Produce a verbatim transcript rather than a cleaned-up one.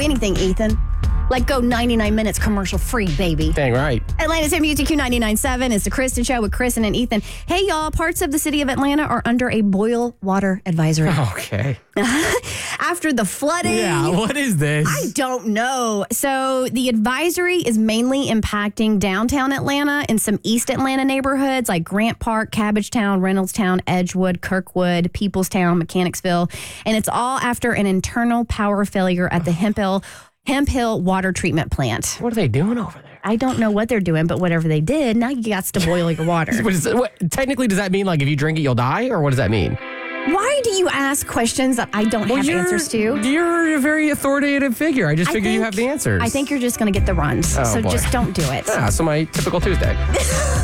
anything, Ethan. Like go ninety-nine minutes commercial free, baby. Dang right. Atlanta's M U T Q ninety-nine point seven is the Kristen Show with Kristen and Ethan. Hey, y'all, parts of the city of Atlanta are under a boil water advisory. Okay. After the flooding. Yeah, what is this? I don't know. So the advisory is mainly impacting downtown Atlanta and some East Atlanta neighborhoods like Grant Park, Cabbagetown, Reynoldstown, Edgewood, Kirkwood, Peoplestown, Mechanicsville. And it's all after an internal power failure at the Hemp Hill Hemp Hill Water Treatment Plant. What are they doing over there? I don't know what they're doing, but whatever they did, now you got to boil your water. What is, what, technically, does that mean like if you drink it, you'll die? Or what does that mean? Why do you ask questions that I don't Well, have you're, answers to? You're a very authoritative figure. I just I figure you think- have the answers. I think you're just going to get the runs. Oh, so boy. just don't do it. Ah, so my typical Tuesday.